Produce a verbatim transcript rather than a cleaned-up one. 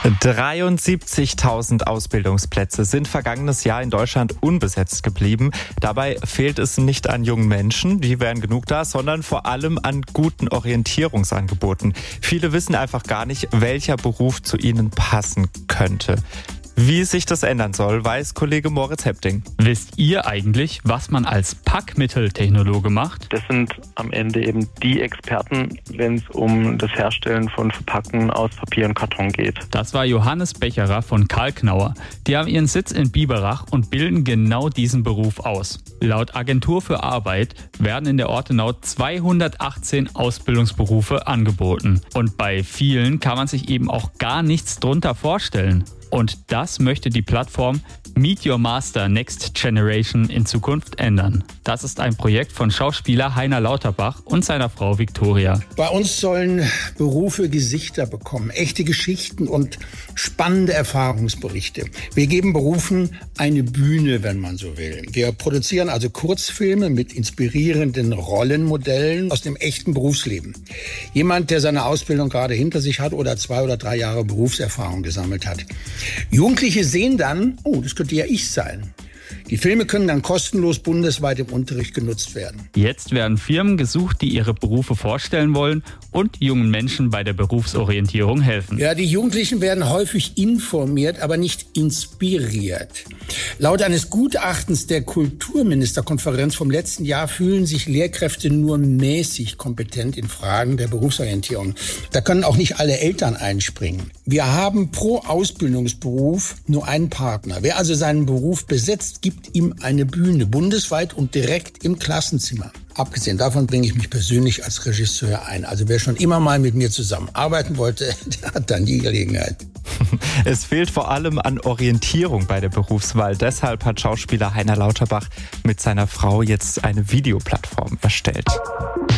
dreiundsiebzigtausend Ausbildungsplätze sind vergangenes Jahr in Deutschland unbesetzt geblieben. Dabei fehlt es nicht an jungen Menschen, die wären genug da, sondern vor allem an guten Orientierungsangeboten. Viele wissen einfach gar nicht, welcher Beruf zu ihnen passen könnte. Wie sich das ändern soll, weiß Kollege Moritz Hepting. Wisst ihr eigentlich, was man als Packmitteltechnologe macht? Das sind am Ende eben die Experten, wenn es um das Herstellen von Verpackungen aus Papier und Karton geht. Das war Johannes Becherer von Kalknauer. Die haben ihren Sitz in Biberach und bilden genau diesen Beruf aus. Laut Agentur für Arbeit werden in der Ortenau zweihundertachtzehn Ausbildungsberufe angeboten. Und bei vielen kann man sich eben auch gar nichts drunter vorstellen. Und das möchte die Plattform Meet Your Master Next Generation in Zukunft ändern. Das ist ein Projekt von Schauspieler Heiner Lauterbach und seiner Frau Viktoria. Bei uns sollen Berufe Gesichter bekommen, echte Geschichten und spannende Erfahrungsberichte. Wir geben Berufen eine Bühne, wenn man so will. Wir produzieren also Kurzfilme mit inspirierenden Rollenmodellen aus dem echten Berufsleben. Jemand, der seine Ausbildung gerade hinter sich hat oder zwei oder drei Jahre Berufserfahrung gesammelt hat. Jugendliche sehen dann, oh, das könnte ja ich sein. Die Filme können dann kostenlos bundesweit im Unterricht genutzt werden. Jetzt werden Firmen gesucht, die ihre Berufe vorstellen wollen und jungen Menschen bei der Berufsorientierung helfen. Ja, die Jugendlichen werden häufig informiert, aber nicht inspiriert. Laut eines Gutachtens der Kulturministerkonferenz vom letzten Jahr fühlen sich Lehrkräfte nur mäßig kompetent in Fragen der Berufsorientierung. Da können auch nicht alle Eltern einspringen. Wir haben pro Ausbildungsberuf nur einen Partner. Wer also seinen Beruf besetzt, gibt ihm eine Bühne, bundesweit und direkt im Klassenzimmer. Abgesehen davon bringe ich mich persönlich als Regisseur ein. Also wer schon immer mal mit mir zusammenarbeiten wollte, der hat dann die Gelegenheit. Es fehlt vor allem an Orientierung bei der Berufswahl. Deshalb hat Schauspieler Heiner Lauterbach mit seiner Frau jetzt eine Videoplattform erstellt.